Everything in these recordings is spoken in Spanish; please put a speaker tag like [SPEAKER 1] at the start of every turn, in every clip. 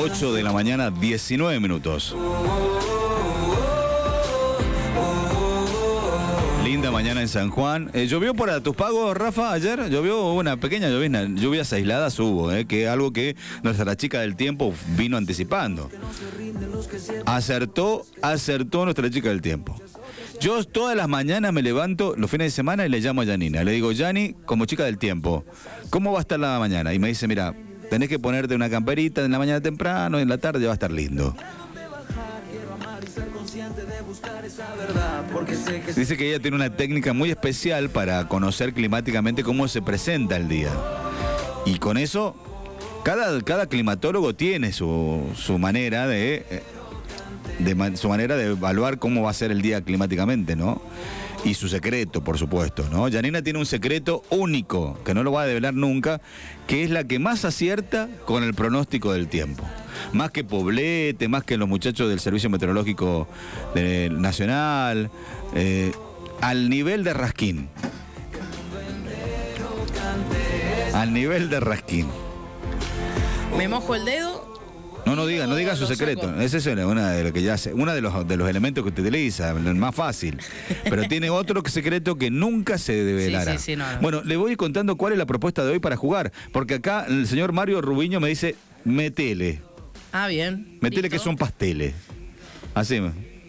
[SPEAKER 1] 8 de la mañana, 19 minutos. Linda mañana en San Juan. ¿Llovió para tus pagos, Rafa, ayer? Llovió una pequeña llovizna. Lluvias aisladas hubo, que es algo que nuestra chica del tiempo vino anticipando. Acertó nuestra chica del tiempo. Yo todas las mañanas me levanto, los fines de semana, y le llamo a Yanina. Le digo, Yani, como chica del tiempo, ¿cómo va a estar la mañana? Y me dice, mira, tenés que ponerte una camperita en la mañana temprano, en la tarde va a estar lindo. Dice que ella tiene una técnica muy especial para conocer climáticamente cómo se presenta el día. Y con eso, cada climatólogo tiene su manera su manera de evaluar cómo va a ser el día climáticamente, ¿no? Y su secreto, por supuesto, ¿no? Yanina tiene un secreto único, que no lo va a develar nunca, que es la que más acierta con el pronóstico del tiempo. Más que Poblete, más que los muchachos del Servicio Meteorológico Nacional, al nivel de Raskin. Al nivel de Raskin.
[SPEAKER 2] ¿Me mojo el dedo?
[SPEAKER 1] No diga su secreto. Ese es una de lo que ya hace, uno de los elementos que utiliza, el más fácil. Pero tiene otro secreto que nunca se develará.
[SPEAKER 2] Sí, no.
[SPEAKER 1] Bueno, le voy contando cuál es la propuesta de hoy para jugar, porque acá el señor Mario Rubiño me dice, metele.
[SPEAKER 2] Ah, bien.
[SPEAKER 1] Metele.
[SPEAKER 2] ¿Listo?
[SPEAKER 1] Que son pasteles. Así.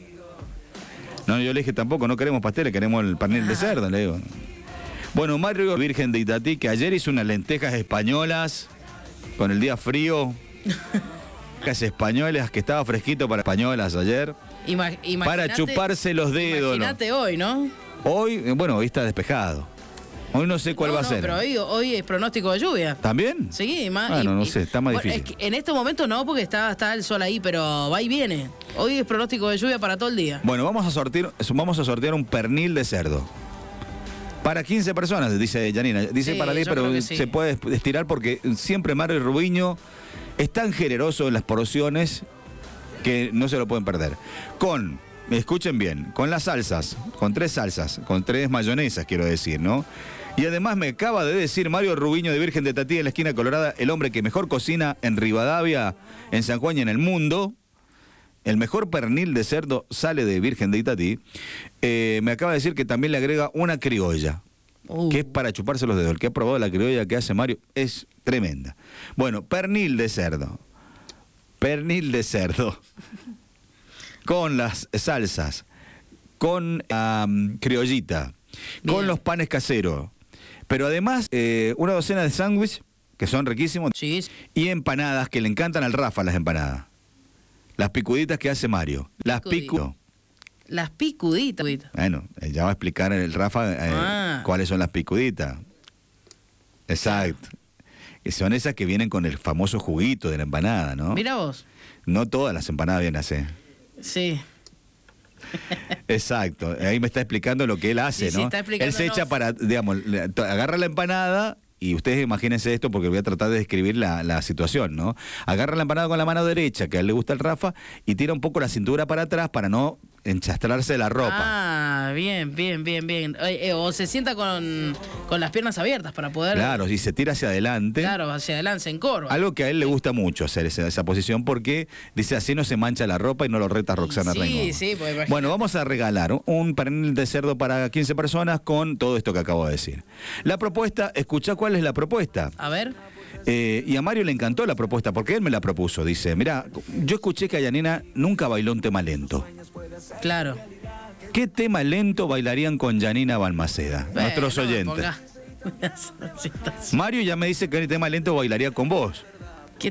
[SPEAKER 1] No, yo le dije tampoco, no queremos pasteles, queremos el pernil de cerdo, le digo. Bueno, Mario Virgen de Itatí, que ayer hizo unas lentejas españolas con el día frío. Españolas, que estaba fresquito para españolas ayer. Para chuparse los dedos.
[SPEAKER 2] Imagínate hoy, ¿no?
[SPEAKER 1] Hoy está despejado. Hoy no sé cuál va a ser.
[SPEAKER 2] Pero hoy es pronóstico de lluvia.
[SPEAKER 1] ¿También?
[SPEAKER 2] Sí, más.
[SPEAKER 1] Bueno, no sé, está más difícil.
[SPEAKER 2] Es que en este momento no, porque está el sol ahí, pero va y viene. Hoy es pronóstico de lluvia para todo el día.
[SPEAKER 1] Bueno, vamos a sortear un pernil de cerdo. Para 15 personas, dice Yanina. Dice sí, para 10, pero sí. Se puede estirar porque siempre Mario Rubiño es tan generoso en las porciones que no se lo pueden perder. Escuchen bien, con las salsas, con 3 salsas, con 3 mayonesas, quiero decir, ¿no? Y además me acaba de decir Mario Rubiño de Virgen de Tatí en la esquina colorada, el hombre que mejor cocina en Rivadavia, en San Juan y en el mundo. El mejor pernil de cerdo sale de Virgen de Itatí. Me acaba de decir que también le agrega una criolla, que es para chuparse los dedos. El que ha probado la criolla que hace Mario es tremenda. Bueno, pernil de cerdo. Pernil de cerdo. Con las salsas, con criollita, bien, con los panes caseros. Pero además, una docena de sándwiches, que son riquísimos.
[SPEAKER 2] Sí.
[SPEAKER 1] Y empanadas, que le encantan al Rafa las empanadas. Las picuditas que hace Mario. Las
[SPEAKER 2] picuditas.
[SPEAKER 1] Bueno, ya va a explicar el Rafa cuáles son las picuditas. Exacto. Que son esas que vienen con el famoso juguito de la empanada, ¿no?
[SPEAKER 2] Mira vos.
[SPEAKER 1] No todas las empanadas vienen así.
[SPEAKER 2] Sí.
[SPEAKER 1] Exacto. Ahí me está explicando lo que él hace, ¿no? Él se echa para, digamos, agarra la empanada. Y ustedes imagínense esto porque voy a tratar de describir la situación, ¿no? Agarra la empanada con la mano derecha, que a él le gusta el Rafa, y tira un poco la cintura para atrás para no enchastrarse la ropa.
[SPEAKER 2] Ah, bien. O se sienta con las piernas abiertas para poder...
[SPEAKER 1] Claro, y se tira hacia adelante.
[SPEAKER 2] Claro, hacia adelante, se encorva.
[SPEAKER 1] Algo que a él le gusta mucho hacer esa posición porque dice así no se mancha la ropa y no lo reta Roxana Reino.
[SPEAKER 2] Sí, pues imagínate.
[SPEAKER 1] Bueno, vamos a regalar un pernil de cerdo para 15 personas con todo esto que acabo de decir. La propuesta, escuchá cuál es la propuesta.
[SPEAKER 2] A ver.
[SPEAKER 1] Y a Mario le encantó la propuesta porque él me la propuso. Dice, mira, yo escuché que a Yanina nunca bailó un tema lento.
[SPEAKER 2] Claro.
[SPEAKER 1] ¿Qué tema lento bailarían con Yanina Balmaceda? Nuestros oyentes. Mario ya me dice que el tema lento bailaría con vos.
[SPEAKER 2] ¿Qué?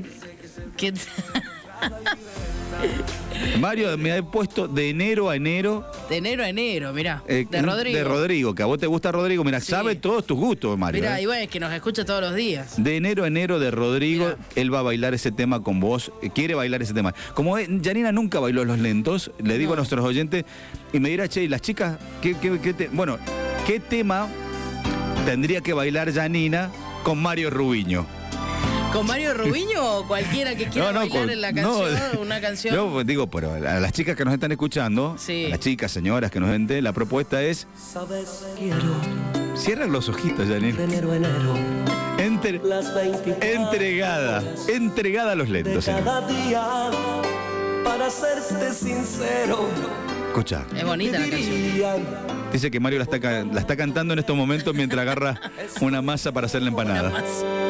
[SPEAKER 1] Mario me ha puesto de enero a enero.
[SPEAKER 2] De enero a enero, mirá. De Rodrigo.
[SPEAKER 1] De Rodrigo, que a vos te gusta Rodrigo. Mira, sí, sabe todos tus gustos, Mario.
[SPEAKER 2] Mirá, y bueno, es que nos escucha todos los días.
[SPEAKER 1] De enero a enero de Rodrigo, mirá. Él va a bailar ese tema con vos. Quiere bailar ese tema. Como Yanina nunca bailó los lentos, le digo a nuestros oyentes, y me dirá, che, ¿y las chicas? Bueno, ¿qué tema tendría que bailar Yanina con Mario Rubiño?
[SPEAKER 2] ¿Con Mario Rubiño o cualquiera que quiera bailar en la canción, una canción?
[SPEAKER 1] Yo digo, pero a las chicas que nos están escuchando, sí, a las chicas, señoras que nos ven, la propuesta es...
[SPEAKER 3] Sabes, quiero.
[SPEAKER 1] Cierran los ojitos, Janine.
[SPEAKER 3] De enero a enero.
[SPEAKER 1] Entregada a los lentos, señor.
[SPEAKER 3] Para serte sincero.
[SPEAKER 1] Escucha.
[SPEAKER 2] Es bonita la canción.
[SPEAKER 1] Dice que Mario la está cantando en estos momentos mientras agarra una masa para hacer la empanada.